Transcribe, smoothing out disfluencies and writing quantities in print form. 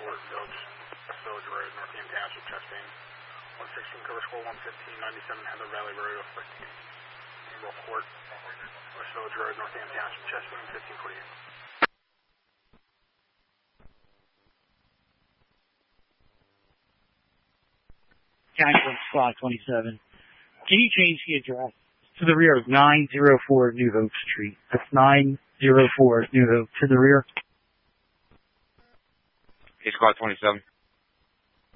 Court, Village Road, Northampton Township, chest pain. 116, cover score 115, 97 Heather Valley Road, 13. Emerald Court, West Village Road, Northampton Township, chest pain, 1548. County Squad 27. Can you change the address to the rear of 904 New Hope Street? That's 904 New Hope to the rear. Squad 27.